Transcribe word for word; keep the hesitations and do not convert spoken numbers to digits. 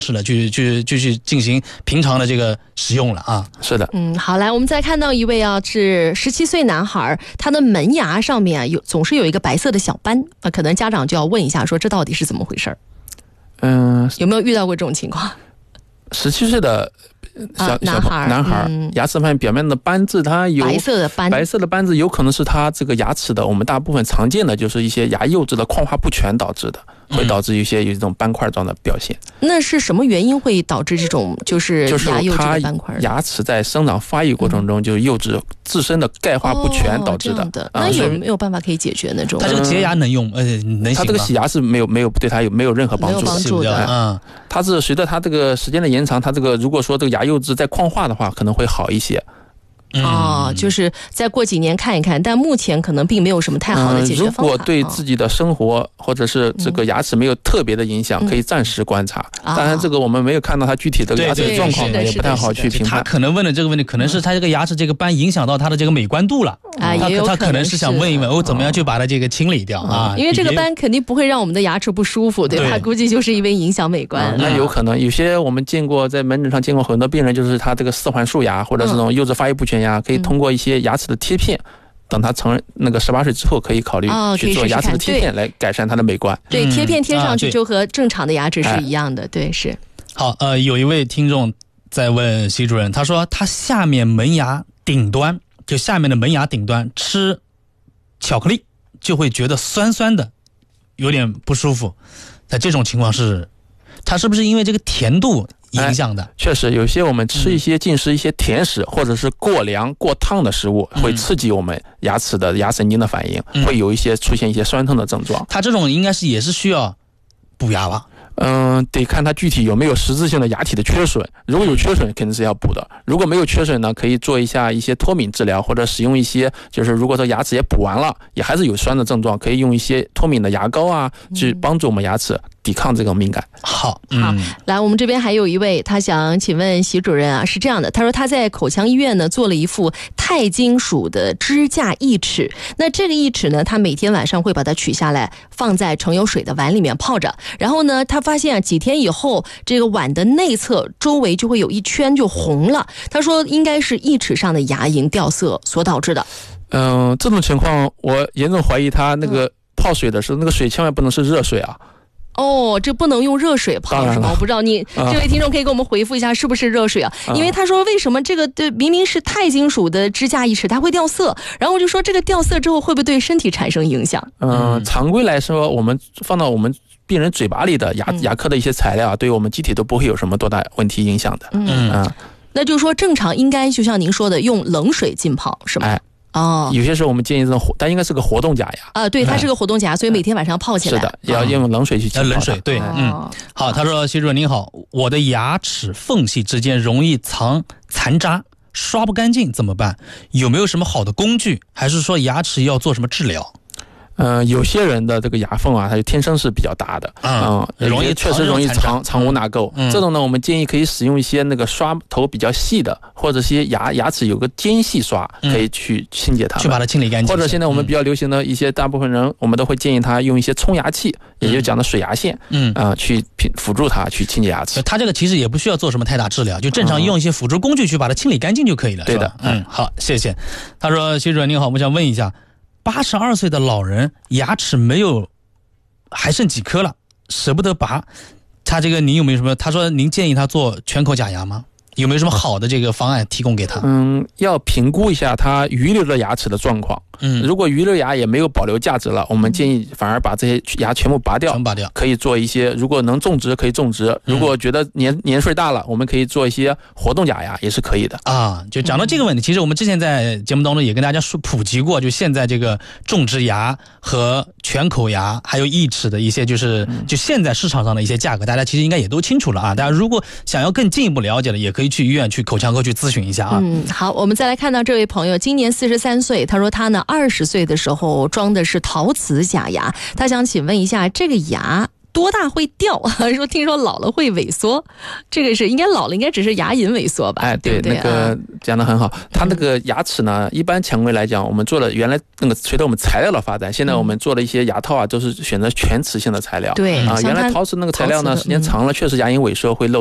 是了，去去去去进行平常的这个使用了啊。 是的。 嗯，好，来，我们再看到一位啊，是十七岁男孩，他的门牙上面啊有总是有一个白色的小斑，那可能家长就要问一下，说这到底是怎么回事？ 嗯， 有没有遇到过这种情况？ 十七岁的小、 啊、男孩， 男孩、嗯、牙齿上表面的斑痣，它有白色的斑， 白色的斑痣有可能是它这个牙齿的，我们大部分常见的就是一些牙釉质的矿化不全导致的。会导致一些有这种斑块状的表现。 那是什么原因会导致这种就是牙釉质的斑块？ 就是它牙齿在生长发育过程中，就釉质自身的钙化不全导致的。 哦的那有没有办法可以解决那种？ 它这个洁牙能用？呃，能行吗？ 它这个洗牙是没有没有对它有没有任何帮助的？ 没有帮助的。 嗯，它是随着它这个时间的延长，它这个如果说这个牙釉质再矿化的话，可能会好一些。 哦，就是再过几年看一看，但目前可能并没有什么太好的解决方法。 嗯、如果对自己的生活或者是这个牙齿没有特别的影响，嗯、可以暂时观察。嗯、当然，这个我们没有看到他具体的牙齿状况，也不太好去评判。 他可能问的这个问题，可能是他这个牙齿这个斑影响到他的这个美观度了。 啊、嗯， 他也有可能他可能是想问一问，我怎么样去把它这个清理掉啊？ 因为这个斑肯定不会让我们的牙齿不舒服，对吧？估计就是因为影响美观。 嗯、那有可能，有些我们见过在门诊上见过很多病人，就是他这个四环素牙或者这种釉质发育不全牙，可以通过一些牙齿的贴片，等他成那个十八岁之后，可以考虑去做牙齿的贴片来改善它的美观。 哦、对，贴片贴上去就和正常的牙齿是一样的。嗯、对, 对，是。 好，呃，有一位听众在问习主任，他说他下面门牙顶端，就下面的门牙顶端吃巧克力就会觉得酸酸的，有点不舒服。在这种情况是，他是不是因为这个甜度影响的？ 哎、确实，有些我们吃一些进食一些甜食，嗯、或者是过凉过烫的食物，会刺激我们牙齿的牙神经的反应，嗯、会有一些出现一些酸痛的症状。 他这种应该是也是需要补牙吧？ 嗯，得看它具体有没有实质性的牙体的缺损。如果有缺损，肯定是要补的；如果没有缺损呢，可以做一下一些脱敏治疗，或者使用一些，就是如果说牙齿也补完了，也还是有酸的症状，可以用一些脱敏的牙膏啊，去帮助我们牙齿抵抗这个敏感。 好， 嗯、好，来，我们这边还有一位，他想请问习主任啊，是这样的，他说他在口腔医院呢做了一副钛金属的支架义齿，那这个义齿呢，他每天晚上会把它取下来，放在盛有水的碗里面泡着，然后呢，他发现啊，几天以后，这个碗的内侧周围就会有一圈就红了。他说应该是义齿上的牙龈掉色所导致的。 嗯、呃，这种情况我严重怀疑他那个泡水的时候，那个水千万不能是热水啊。 哦，这不能用热水泡是吗？我不知道你、啊、这位听众可以给我们回复一下是不是热水啊？啊因为他说为什么这个对明明是钛金属的支架义齿它会掉色，然后我就说这个掉色之后会不会对身体产生影响？ 嗯、呃，常规来说，我们放到我们病人嘴巴里的牙、嗯、牙科的一些材料，对于我们机体都不会有什么多大问题影响的。 嗯啊， 那就是说正常应该就像您说的，用冷水浸泡是吗？ 哎。 哦， 有些时候我们建议这种活，但应该是个活动假牙啊，对，它是个活动假牙，所以每天晚上泡起来。 是的，要用冷水去浸泡。 冷水，对，嗯，好。他说：“习主任您好，我的牙齿缝隙之间容易藏残渣，刷不干净怎么办？有没有什么好的工具？还是说牙齿要做什么治疗？” 嗯、呃，有些人的这个牙缝啊，它就天生是比较大的，嗯， 嗯容易确实容易藏藏污纳垢。嗯、这种呢，我们建议可以使用一些那个刷头比较细的，或者些牙牙齿有个尖细刷，可以去清洁它们， 去把它清理干净。 或者现在我们比较流行的一些，大部分人我们都会建议他用一些冲牙器，嗯、也就讲的水牙线，嗯啊、呃，去辅助它去清洁牙齿。 它这个其实也不需要做什么太大治疗，就正常用一些辅助工具去把它清理干净就可以了。 对的， 嗯，好，谢谢。他说：“习主任您好，我想问一下。”八十二岁的老人牙齿没有，还剩几颗了，舍不得拔。他这个您有没有什么？他说您建议他做全口假牙吗？有没有什么好的这个方案提供给他？ 嗯，要评估一下他余留的牙齿的状况。嗯，如果余留牙也没有保留价值了，我们建议反而把这些牙全部拔掉， 全拔掉， 可以做一些，如果能种植可以种植，如果觉得年年岁大了，我们可以做一些活动假牙，也是可以的啊。就讲到这个问题，其实我们之前在节目当中也跟大家说普及过，就现在这个种植牙和全口牙还有义齿的一些，就是就现在市场上的一些价格，大家其实应该也都清楚了啊。大家如果想要更进一步了解的，也可以去医院去口腔科去咨询一下啊。 嗯，好，我们再来看到这位朋友，今年四十三岁，他说他呢二十岁的时候装的是陶瓷假牙，他想请问一下，这个牙多大会掉？说听说老了会萎缩，这个是应该老了应该只是牙龈萎缩吧？ 哎，对， 对不对那个讲得很好。它那个牙齿呢，一般常规来讲，我们做了原来那个随着我们材料的发展，现在我们做了一些牙套啊，都是选择全瓷性的材料。 对啊，原来陶瓷那个材料呢，时间长了确实牙龈萎缩会露